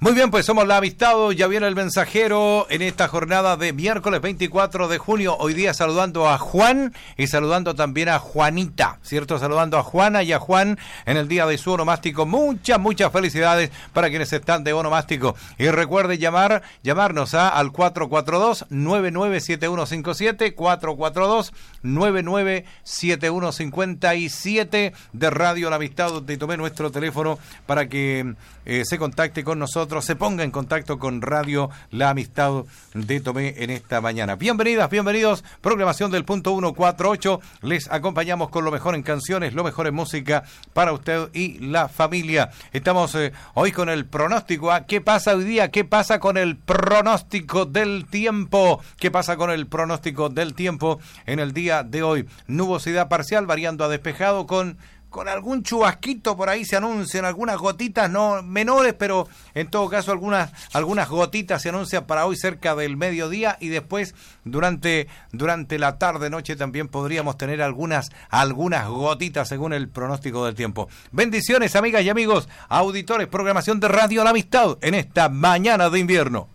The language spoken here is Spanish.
Muy bien, pues somos La Amistad, ya viene el mensajero en esta jornada de miércoles 24 de junio. Hoy día saludando a Juan y saludando también a Juanita, ¿cierto? Saludando a Juana y a Juan en el día de su onomástico. Muchas felicidades para quienes están de onomástico. Y recuerde llamarnos al 442-997157, 442-997157 de Radio La Amistad, donde tomé nuestro teléfono para que se contacte con nosotros, se ponga en contacto con Radio La Amistad de Tomé en esta mañana. Bienvenidos, programación del punto 148, les acompañamos con lo mejor en canciones, lo mejor en música para usted y la familia. Estamos hoy con el pronóstico. ¿Qué pasa hoy día? ¿Qué pasa con el pronóstico del tiempo? ¿Qué pasa con el pronóstico del tiempo en el día de hoy? Nubosidad parcial variando a despejado con algún chubasquito por ahí se anuncian, algunas gotitas no menores, pero en todo caso algunas gotitas se anuncian para hoy cerca del mediodía, y después durante la tarde noche también podríamos tener algunas gotitas según el pronóstico del tiempo. Bendiciones, amigas y amigos, auditores, programación de Radio La Amistad en esta mañana de invierno.